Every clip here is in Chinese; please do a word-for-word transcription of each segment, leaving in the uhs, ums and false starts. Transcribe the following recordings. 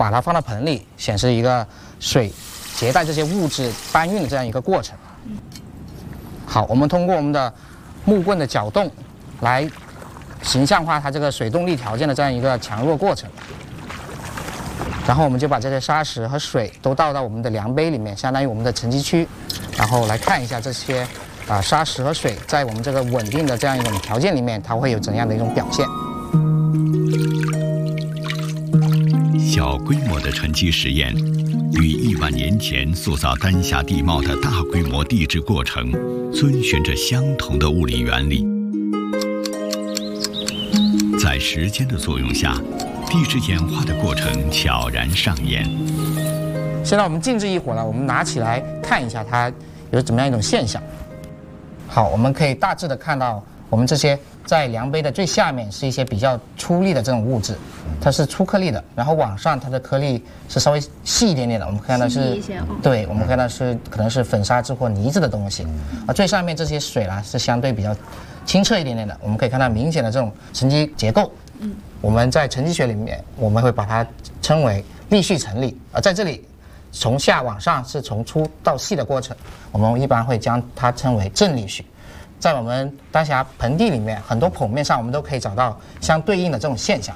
把它放到盆里，显示一个水携带这些物质搬运的这样一个过程。好，我们通过我们的木棍的搅动来形象化它这个水动力条件的这样一个强弱过程。然后我们就把这些沙石和水都倒到我们的量杯里面，相当于我们的沉积区，然后来看一下这些啊、呃、沙石和水在我们这个稳定的这样一种条件里面，它会有怎样的一种表现。 小规模的沉积实验，与亿万年前塑造丹霞地貌的大规模地质过程，遵循着相同的物理原理。在时间的作用下，地质演化的过程悄然上演。 现在我们静置一会儿了，我们拿起来看一下它有怎么样一种现象。好，我们可以大致的看到，我们这些在量杯的最下面是一些比较粗粒的这种物质，它是粗颗粒的，然后往上它的颗粒是稍微细一点点的，我们看到是，对，我们看到是可能是粉砂质或泥质的东西，而最上面这些水呢是相对比较清澈一点点的，我们可以看到明显的这种沉积结构。嗯，我们在沉积学里面我们会把它称为粒序层理，而在这里从下往上是从粗到细的过程，我们一般会将它称为正粒序。在我们丹霞盆地里面，很多剖面上我们都可以找到相对应的这种现象。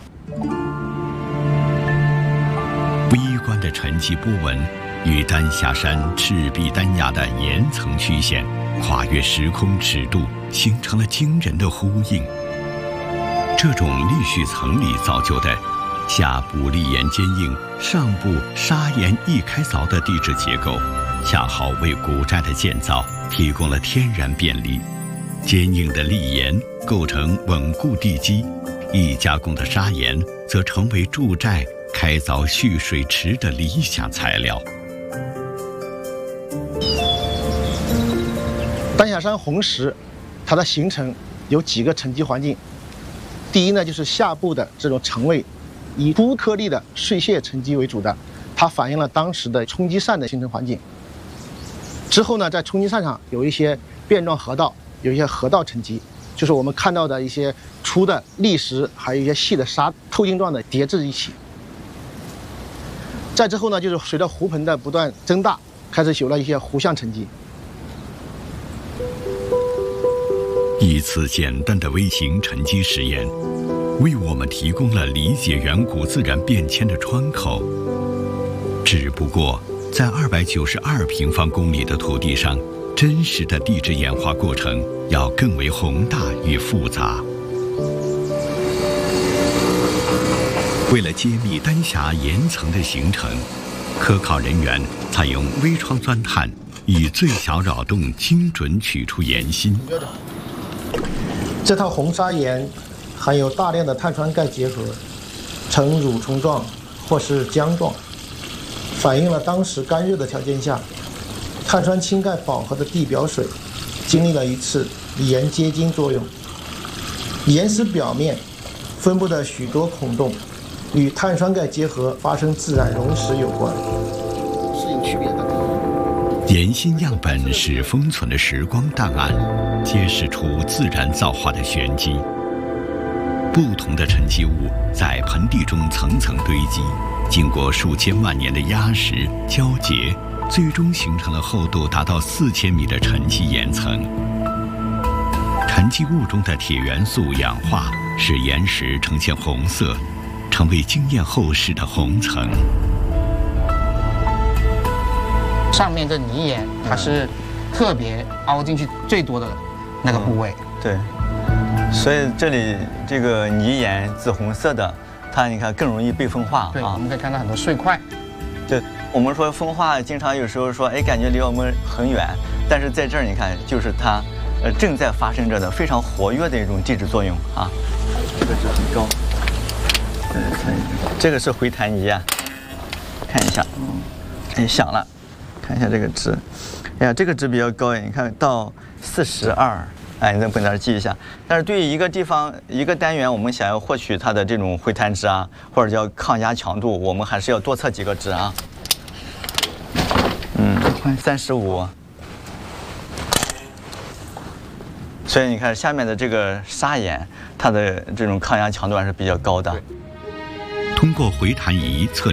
微观的沉积波纹与丹霞山赤壁丹崖的岩层曲线跨越时空尺度，形成了惊人的呼应。这种粒序层理造就的下部砾岩坚硬，上部砂岩一开凿的地质结构，恰好为古寨的建造提供了天然便利。坚硬的砾岩构成稳固地基，易加工的砂岩则成为筑寨开凿蓄水池的理想材料。 丹霞山红石，它的形成有几个沉积环境。第一呢，就是下部的这种层位，以粗颗粒的碎屑沉积为主的，它反映了当时的冲积扇的形成环境。之后呢，在冲积扇上有一些变状河道，有一些河道沉积，就是我们看到的一些粗的砾石，还有一些细的沙透镜状的叠至一起。再之后呢，就是随着湖盆的不断增大，开始有了一些湖相沉积。 一次简单的微型沉积实验，为我们提供了理解远古自然变迁的窗口。只不过，在二百九十二平方公里的土地上，真实的地质演化过程要更为宏大与复杂。为了揭秘丹霞岩层的形成，科考人员采用微窗钻探，以最小扰动精准取出岩芯。 这套红砂岩含有大量的碳酸钙结合，呈蠕虫状或是浆状，反映了当时干热的条件下，碳酸氢钙饱和的地表水经历了一次岩结晶作用，岩石表面分布的许多孔洞与碳酸钙结合发生自然溶蚀有关。是有区别的。 岩芯样本是封存的时光档案，揭示出自然造化的玄机。不同的沉积物在盆地中层层堆积，经过数千万年的压实交结，最终形成了厚度达到四千米的沉积岩层。沉积物中的铁元素氧化，使岩石呈现红色，成为惊艳后世的红层。 上面这泥岩它是特别凹进去最多的那个部位。 嗯、对，所以这里这个泥岩紫红色的，它你看更容易被风化。 对， 啊、 我们可以看到很多碎块。 对，我们说风化，经常有时候说，哎，感觉离我们很远，但是在这儿你看，就是它，呃，正在发生着的非常活跃的一种地质作用啊。这个值很高。这个是回弹泥啊，看一下，哎，响了。看一下这个值，哎呀，这个值比较高哎，你看到四十二，哎，你在本子记一下。但是对于一个地方一个单元，我们想要获取它的这种回弹值啊，或者叫抗压强度，我们还是要多测几个值啊。嗯，三十五。所以你看下面的这个砂岩，它的这种抗压强度还是比较高的。 通过回弹仪测。